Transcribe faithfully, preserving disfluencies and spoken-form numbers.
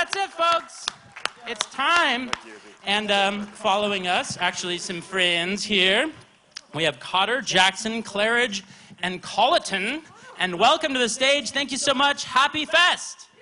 That's it, folks. It's time. And um, following us, actually some friends here. We have Cotter, Jackson, Claridge, and Colleton. And welcome to the stage. Thank you so much. Happy Fest.